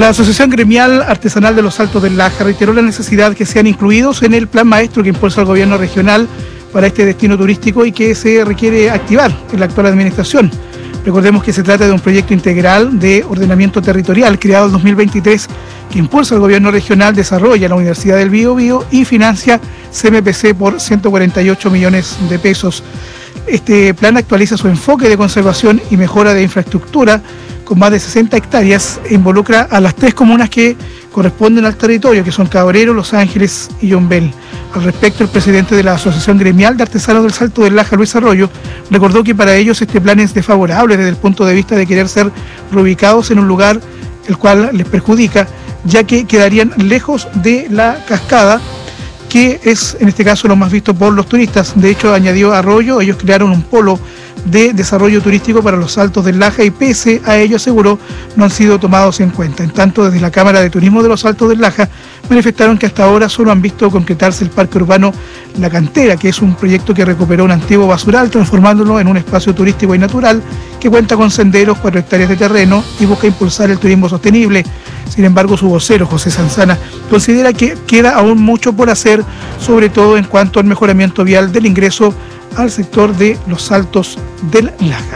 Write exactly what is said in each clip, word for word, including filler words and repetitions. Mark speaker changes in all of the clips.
Speaker 1: La Asociación Gremial Artesanal de los Altos del Laja reiteró la necesidad que sean incluidos en el plan maestro que impulsa el gobierno regional para este destino turístico y que se requiere activar en la actual administración. Recordemos que se trata de un proyecto integral de ordenamiento territorial creado en dos mil veintitrés que impulsa el gobierno regional, desarrolla la Universidad del Biobío y financia C M P C por ciento cuarenta y ocho millones de pesos. Este plan actualiza su enfoque de conservación y mejora de infraestructura con más de sesenta hectáreas e involucra a las tres comunas que corresponden al territorio, que son Cabrero, Los Ángeles y Yombel. Al respecto, el presidente de la Asociación Gremial de Artesanos del Salto del Laja, Luis Arroyo, recordó que para ellos este plan es desfavorable desde el punto de vista de querer ser reubicados en un lugar el cual les perjudica, ya que quedarían lejos de la cascada, que es en este caso lo más visto por los turistas. De hecho, añadió Arroyo, ellos crearon un polo de desarrollo turístico para los Altos del Laja y pese a ello, aseguró, no han sido tomados en cuenta. En tanto, desde la Cámara de Turismo de los Altos del Laja manifestaron que hasta ahora solo han visto concretarse el Parque Urbano La Cantera, que es un proyecto que recuperó un antiguo basural transformándolo en un espacio turístico y natural que cuenta con senderos, cuatro hectáreas de terreno y busca impulsar el turismo sostenible. Sin embargo, su vocero, José Sanzana, considera que queda aún mucho por hacer, sobre todo en cuanto al mejoramiento vial del ingreso al sector de los Altos del Laja.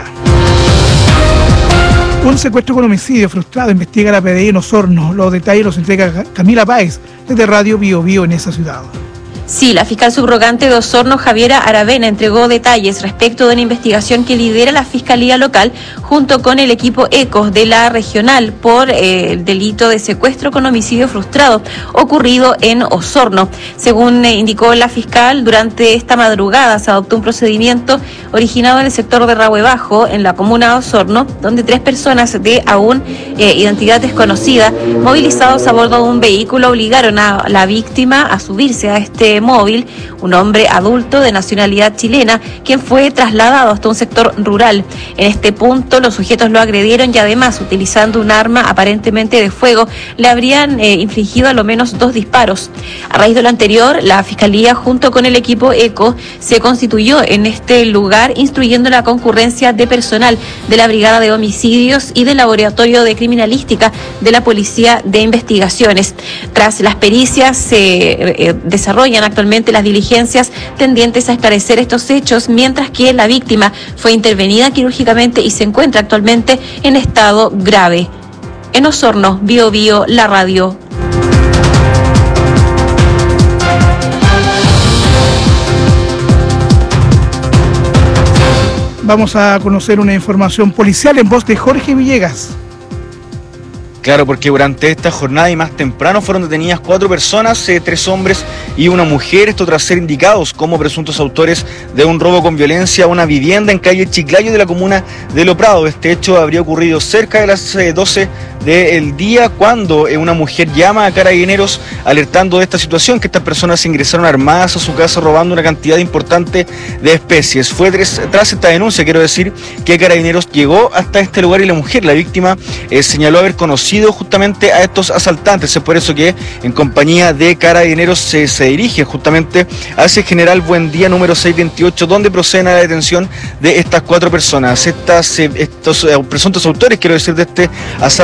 Speaker 1: Un secuestro con homicidio frustrado investiga la P D I en Osorno. Los detalles los entrega Camila Páez desde Radio Bio Bio en esa ciudad.
Speaker 2: Sí, la fiscal subrogante de Osorno, Javiera Aravena, entregó detalles respecto de una investigación que lidera la Fiscalía Local junto con el equipo ECOS de la regional por eh, el delito de secuestro con homicidio frustrado ocurrido en Osorno. Según eh, indicó la fiscal, durante esta madrugada se adoptó un procedimiento originado en el sector de Rahue Bajo, en la comuna de Osorno, donde tres personas de aún eh, identidad desconocida, movilizados a bordo de un vehículo, obligaron a la víctima a subirse a este móvil, un hombre adulto de nacionalidad chilena, quien fue trasladado hasta un sector rural. En este punto los sujetos lo agredieron y además, utilizando un arma aparentemente de fuego, le habrían eh, infligido a lo menos dos disparos. A raíz de lo anterior, la Fiscalía junto con el equipo ECO se constituyó en este lugar instruyendo la concurrencia de personal de la Brigada de Homicidios y del Laboratorio de Criminalística de la Policía de Investigaciones. Tras las pericias se eh, desarrollan actualmente las diligencias tendientes a esclarecer estos hechos, mientras que la víctima fue intervenida quirúrgicamente y se encuentra actualmente en estado grave. En Osorno, Bio Bio, la radio.
Speaker 1: Vamos a conocer una información policial en voz de Jorge Villegas.
Speaker 3: Claro, porque durante esta jornada y más temprano fueron detenidas cuatro personas, eh, tres hombres y una mujer, esto tras ser indicados como presuntos autores de un robo con violencia a una vivienda en calle Chiclayo de la comuna de Lo Prado. Este hecho habría ocurrido cerca de las eh, doce del día, cuando eh, una mujer llama a Carabineros alertando de esta situación, que estas personas ingresaron armadas a su casa robando una cantidad importante de especies. Fue tres, tras esta denuncia, quiero decir, que Carabineros llegó hasta este lugar y la mujer, la víctima, eh, señaló haber conocido justamente a estos asaltantes. Es por eso que en compañía de Carabineros se, se dirige justamente hacia el General Buendía número seiscientos veintiocho, donde proceden a la detención de estas cuatro personas. Estas, eh, estos eh, presuntos autores, quiero decir, de este asalto